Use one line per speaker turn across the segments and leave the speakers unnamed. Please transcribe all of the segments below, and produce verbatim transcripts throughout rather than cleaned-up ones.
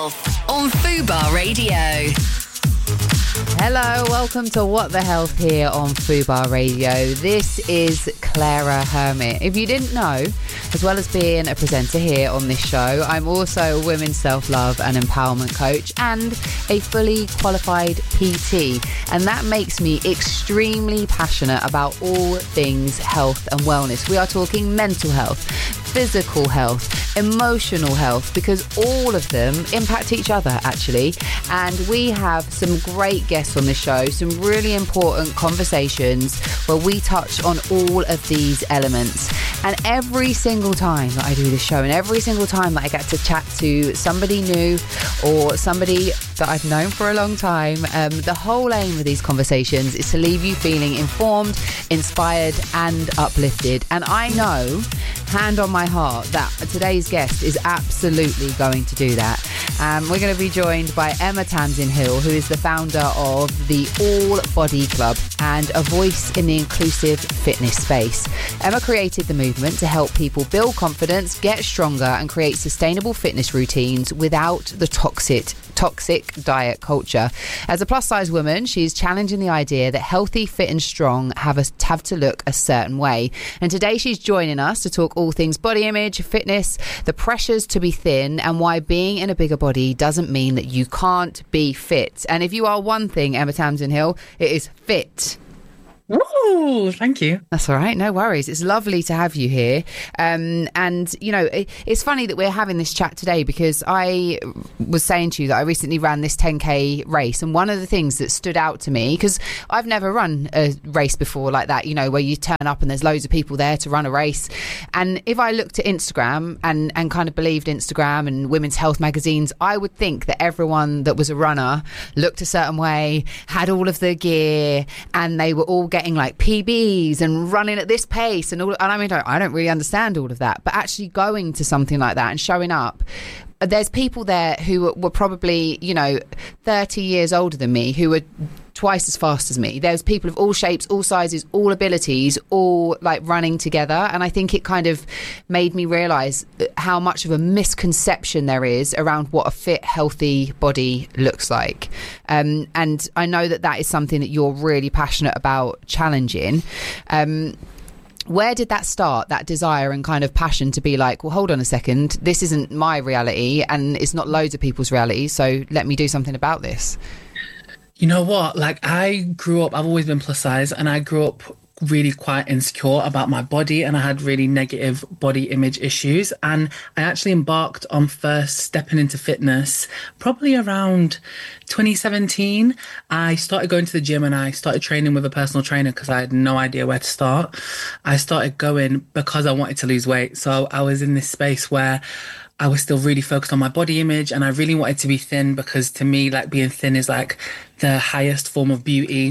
Health on Fubar Radio.
Hello, welcome to What the Health here on Fubar Radio. This is Clara Hermit. If you didn't know, as well as being a presenter here on this show, I'm also a women's self-love and empowerment coach and a fully qualified P T. And that makes me extremely passionate about all things health and wellness. We are talking mental health, physical health, emotional health, because all of them impact each other, actually. And we have some great guests on this show, some really important conversations where we touch on all of these elements. And every single time that I do this show, and every single time that I get to chat to somebody new or somebody that I've known for a long time, um, the whole aim of these conversations is to leave you feeling informed, inspired and uplifted. And I know, hand on my heart, that today's guest is absolutely going to do that. Um, we're going to be joined by Emma Tamsin Hill, who is the founder of the All Body Club and a voice in the inclusive fitness space. Emma created the movement to help people build confidence, get stronger and create sustainable fitness routines without the toxic toxic diet culture. As a plus-size woman, she's challenging the idea that healthy, fit and strong have, a, have to look a certain way. And today she's joining us to talk all things body image, fitness, the pressures to be thin and why being in a bigger body doesn't mean that you can't be fit. And if you are one thing, Emma Tamsin Hill, it is fit.
Woo, thank you.
That's all right. No worries. It's lovely to have you here. Um, and, you know, it, it's funny that we're having this chat today because I was saying to you that I recently ran this ten K race. And one of the things that stood out to me, because I've never run a race before like that, you know, where you turn up and there's loads of people there to run a race. And if I looked at Instagram and, and kind of believed Instagram and women's health magazines, I would think that everyone that was a runner looked a certain way, had all of the gear, and they were all getting getting like P Bs and running at this pace and all. And I mean, I don't really understand all of that, but actually going to something like that and showing up, there's people there who were probably, you know, thirty years older than me who were twice as fast as me. There's people of all shapes, all sizes, all abilities, all like running together. And I think it kind of made me realise how much of a misconception there is around what a fit, healthy body looks like. Um, and I know that that is something that you're really passionate about challenging. Um, Where did that start, that desire and kind of passion to be like, well, hold on a second, this isn't my reality and it's not loads of people's reality, so let me do something about this?
You know what? Like, I grew up, I've always been plus size, and I grew up really quite insecure about my body, and I had really negative body image issues. And I actually embarked on first stepping into fitness probably around twenty seventeen. I started going to the gym and I started training with a personal trainer because I had no idea where to start. I started going because I wanted to lose weight. So I was in this space where I was still really focused on my body image, and I really wanted to be thin because to me, like, being thin is like the highest form of beauty.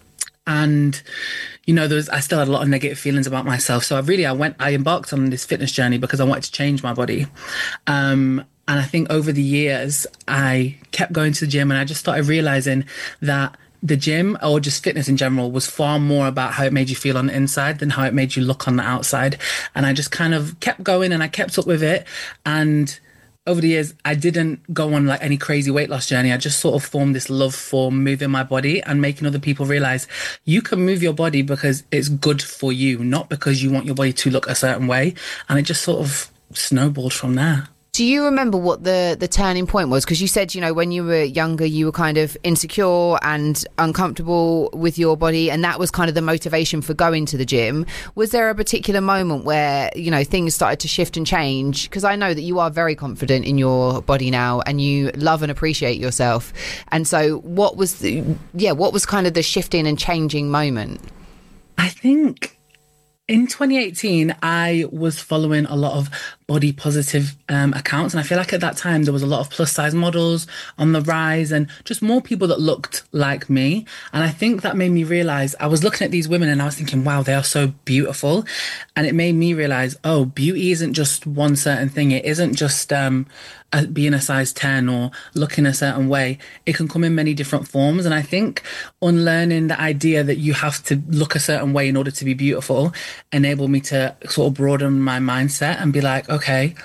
And, you know, there was, I still had a lot of negative feelings about myself. So I really, I went, I embarked on this fitness journey because I wanted to change my body. Um, and I think over the years, I kept going to the gym and I just started realizing that the gym, or just fitness in general, was far more about how it made you feel on the inside than how it made you look on the outside. And I just kind of kept going and I kept up with it. And over the years, I didn't go on like any crazy weight loss journey. I just sort of formed this love for moving my body and making other people realize you can move your body because it's good for you, not because you want your body to look a certain way. And it just sort of snowballed from there.
Do you remember what the, the turning point was? Because you said, you know, when you were younger, you were kind of insecure and uncomfortable with your body, and that was kind of the motivation for going to the gym. Was there a particular moment where, you know, things started to shift and change? Because I know that you are very confident in your body now and you love and appreciate yourself. And so what was the, yeah, what was kind of the shifting and changing moment?
I think in twenty eighteen, I was following a lot of body positive um, accounts. And I feel like at that time, there was a lot of plus size models on the rise and just more people that looked like me. And I think that made me realize, I was looking at these women and I was thinking, wow, they are so beautiful. And it made me realize, oh, beauty isn't just one certain thing. It isn't just um, a, being a size ten or looking a certain way. It can come in many different forms. And I think unlearning the idea that you have to look a certain way in order to be beautiful enabled me to sort of broaden my mindset and be like, okay,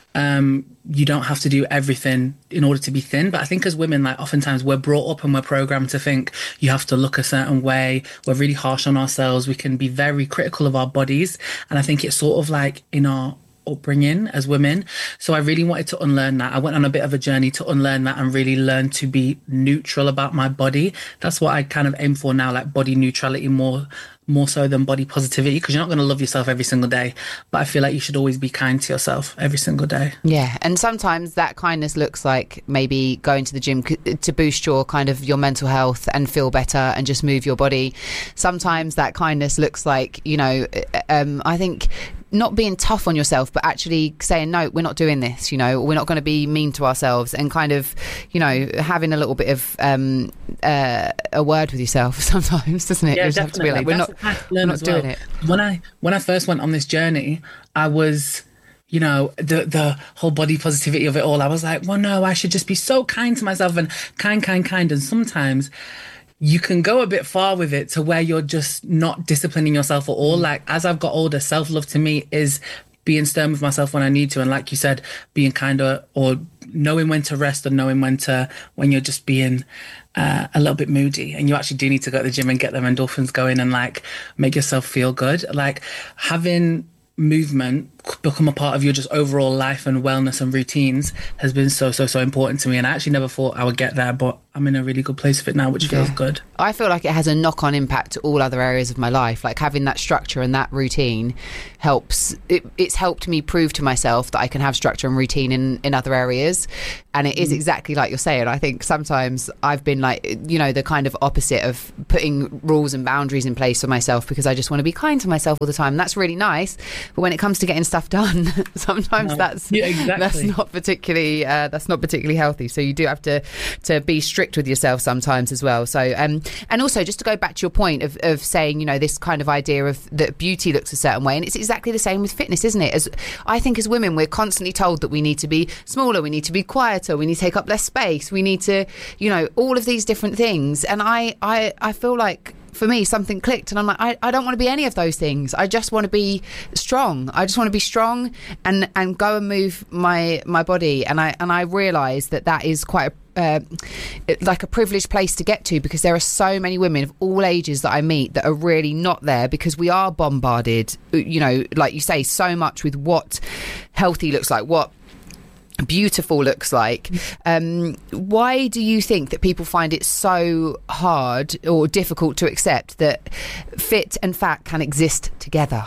um, you don't have to do everything in order to be thin. But I think as women, like oftentimes we're brought up and we're programmed to think you have to look a certain way. We're really harsh on ourselves. We can be very critical of our bodies. And I think it's sort of like in our upbringing as women. So I really wanted to unlearn that. I went on a bit of a journey to unlearn that and really learn to be neutral about my body. That's what I kind of aim for now, like body neutrality more more so than body positivity, because you're not going to love yourself every single day. But I feel like you should always be kind to yourself every single day.
Yeah. And sometimes that kindness looks like maybe going to the gym to boost your kind of your mental health and feel better and just move your body. Sometimes that kindness looks like, you know, um, I think not being tough on yourself, but actually saying, no, we're not doing this, you know, we're not going to be mean to ourselves, and kind of, you know, having a little bit of um, uh, a word with yourself sometimes, doesn't it?
Yeah,
you just
definitely.
Have to be like, we're
That's
not, we're not doing
well.
it.
When I, when I first went on this journey, I was, you know, the the whole body positivity of it all. I was like, well, no, I should just be so kind to myself and kind, kind, kind. And sometimes you can go a bit far with it to where you're just not disciplining yourself at all. Like, as I've got older, self-love to me is being stern with myself when I need to. And like you said, being kinder, or knowing when to rest, or knowing when to, when you're just being uh, a little bit moody and you actually do need to go to the gym and get them endorphins going and like make yourself feel good. Like having movement become a part of your just overall life and wellness and routines has been so, so, so important to me. And I actually never thought I would get there, but I'm in a really good place with it now, which
Yeah.
feels good.
I feel like it has a knock-on impact to all other areas of my life. Like having that structure and that routine helps. It, it's helped me prove to myself that I can have structure and routine in, in other areas. And it is exactly like you're saying. I think sometimes I've been like, you know, the kind of opposite of putting rules and boundaries in place for myself because I just want to be kind to myself all the time. That's really nice. But when it comes to getting stuff done, sometimes
No.
that's
Yeah, exactly.
that's not particularly uh, that's not particularly healthy. So you do have to to be strict with yourself sometimes as well. So um, and also just to go back to your point of, of saying, you know, this kind of idea of that beauty looks a certain way, and it's exactly the same with fitness, isn't it? As I think as women, we're constantly told that we need to be smaller, we need to be quieter, we need to take up less space, we need to, you know, all of these different things. And I I, I feel like for me something clicked and I'm like, I, I don't want to be any of those things. I just want to be strong. I just want to be strong and and go and move my my body. And I and I realised that that is quite a Uh, like a privileged place to get to, because there are so many women of all ages that I meet that are really not there, because we are bombarded, you know, like you say, so much with what healthy looks like, what beautiful looks like. Um, why do you think that people find it so hard or difficult to accept that fit and fat can exist together?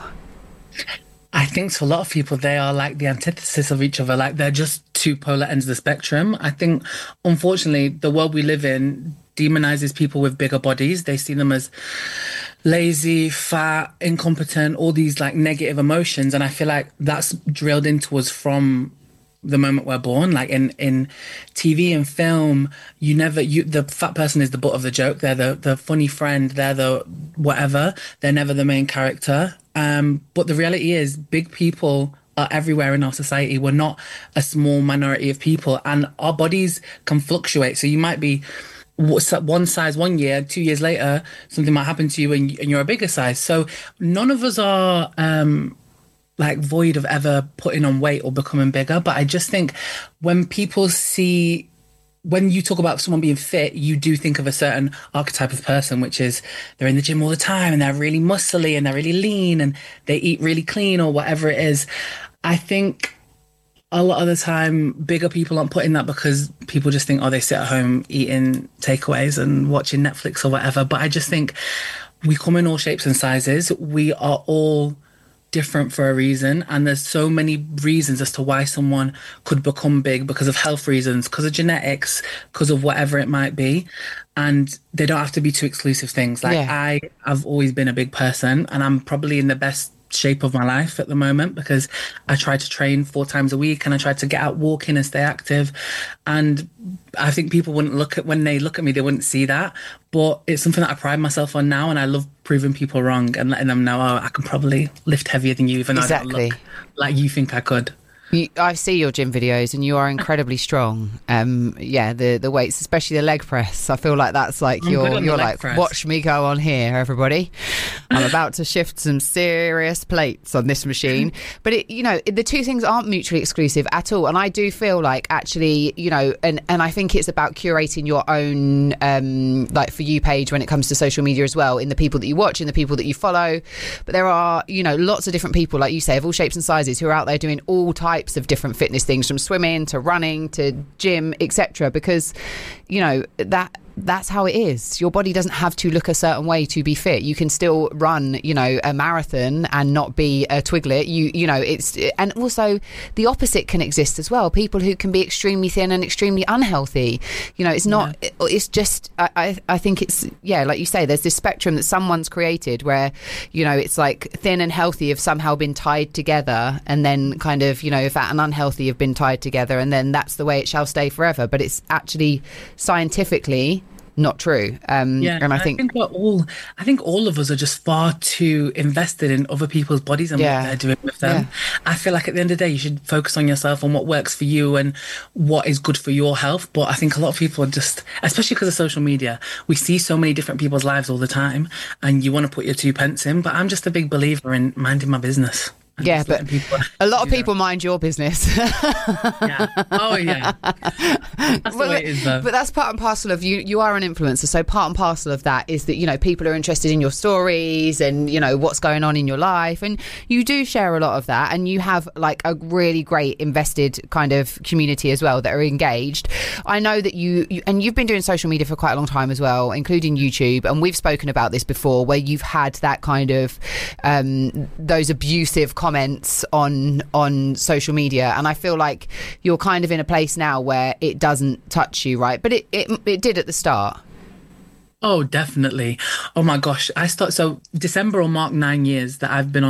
I think to a lot of people, they are like the antithesis of each other. Like they're just two polar ends of the spectrum. I think, unfortunately, the world we live in demonizes people with bigger bodies. They see them as lazy, fat, incompetent, all these like negative emotions. And I feel like that's drilled into us from the moment we're born. Like in in T V and film, you never you the fat person is the butt of the joke. They're the the funny friend, they're the whatever, they're never the main character. Um but the reality is big people are everywhere in our society. We're not a small minority of people, and our bodies can fluctuate. So you might be one size one year, two years later something might happen to you and, and you're a bigger size. So none of us are um like void of ever putting on weight or becoming bigger. But I just think when people see, when you talk about someone being fit, you do think of a certain archetype of person, which is they're in the gym all the time and they're really muscly and they're really lean and they eat really clean or whatever it is. I think a lot of the time bigger people aren't putting that because people just think, oh, they sit at home eating takeaways and watching Netflix or whatever. But I just think we come in all shapes and sizes. We are all different for a reason, and there's so many reasons as to why someone could become big, because of health reasons, because of genetics, because of whatever it might be. And they don't have to be two exclusive things. Like
Yeah.
I have always been a big person, and I'm probably in the best shape of my life at the moment because I try to train four times a week and I try to get out walking and stay active. And I think people wouldn't look at, when they look at me, they wouldn't see that. But it's something that I pride myself on now, and I love proving people wrong and letting them know, oh, I can probably lift heavier than you, even though I
Exactly.
don't look like you think I could.
You, I see your gym videos and you are incredibly strong. Um, yeah, the, the weights, especially the leg press. I feel like that's like
I'm
you're you're like,
press.
Watch me go on here, everybody. I'm about to shift some serious plates on this machine. But it, you know, the two things aren't mutually exclusive at all. And I do feel like actually, you know, and and I think it's about curating your own um, like For You page when it comes to social media as well, in the people that you watch, in the people that you follow. But there are, you know, lots of different people, like you say, of all shapes and sizes, who are out there doing all types of different fitness things, from swimming to running to gym, etc., because you know that that's how it is. Your body doesn't have to look a certain way to be fit. You can still run, you know, a marathon and not be a twiglet. You you know, it's, and also the opposite can exist as well. People who can be extremely thin and extremely unhealthy. You know, it's not, yeah. it's just, I, I, I think it's, yeah, like you say, there's this spectrum that someone's created where, you know, it's like thin and healthy have somehow been tied together, and then kind of, you know, fat and unhealthy have been tied together, and then that's the way it shall stay forever. But it's actually scientifically not true. Um,
yeah,
and I think,
I think we're all, I think all of us are just far too invested in other people's bodies and
yeah.
what they're doing with them. Yeah. I feel like at the end of the day, you should focus on yourself and what works for you and what is good for your health. But I think a lot of people are just, especially because of social media, we see so many different people's lives all the time, and you want to put your two pence in. But I'm just a big believer in minding my business.
Yeah, but a lot of people mind your business.
yeah. Oh, yeah. That's the way it is, though.
But that's part and parcel of you. You are an influencer, so part and parcel of that is that, you know, people are interested in your stories and, you know, what's going on in your life, and you do share a lot of that, and you have like a really great invested kind of community as well that are engaged. I know that you, you and you've been doing social media for quite a long time as well, including YouTube, and we've spoken about this before, where you've had that kind of um, those abusive comments on on social media, and I feel like you're kind of in a place now where it doesn't touch you, right? But it it, it did at the start.
Oh, definitely. Oh my gosh, I start so December will mark nine years that I've been on